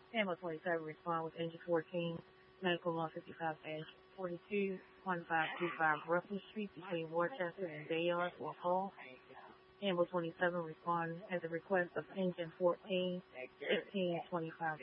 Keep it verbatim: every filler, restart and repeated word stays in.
Ambulance twenty-seven respond with engine fourteen, medical one fifty-five forty-two, one five two five Russell Street between Worcester and Bayard for a call. Ambulance twenty-seven respond at the request of engine fourteen, fifteen twenty-five